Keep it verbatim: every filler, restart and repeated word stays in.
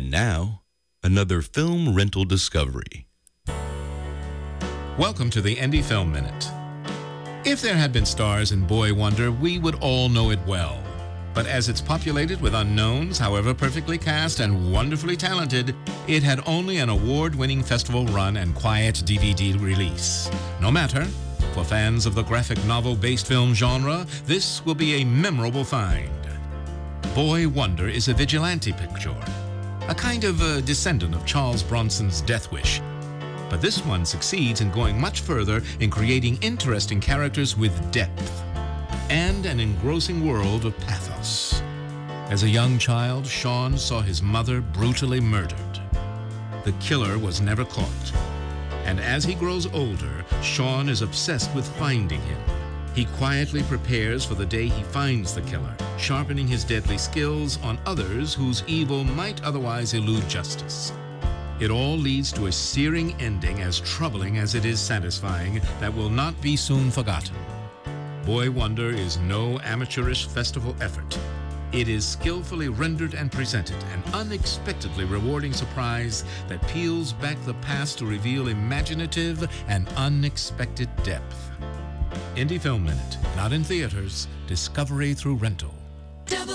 And now, another film rental discovery. Welcome to the Indie Film Minute. If there had been stars in Boy Wonder, we would all know it well. But as it's populated with unknowns, however perfectly cast and wonderfully talented, it had only an award-winning festival run and quiet D V D release. No matter, for fans of the graphic novel-based film genre, this will be a memorable find. Boy Wonder is a vigilante picture, a kind of a descendant of Charles Bronson's Death Wish. But this one succeeds in going much further in creating interesting characters with depth and an engrossing world of pathos. As a young child, Sean saw his mother brutally murdered. The killer was never caught. And as he grows older, Sean is obsessed with finding him. He quietly prepares for the day he finds the killer, sharpening his deadly skills on others whose evil might otherwise elude justice. It all leads to a searing ending as troubling as it is satisfying that will not be soon forgotten. Boy Wonder is no amateurish festival effort. It is skillfully rendered and presented, an unexpectedly rewarding surprise that peels back the past to reveal imaginative and unexpected depth. Indie Film Minute, not in theaters, discovery through rental.